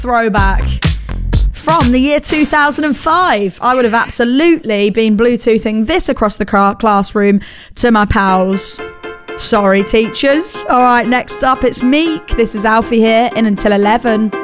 throwback from the year 2005. I would have absolutely been Bluetoothing this across the classroom to my pals. Sorry, teachers. All right, next up, it's Meek. This is Alfie here in Until 11.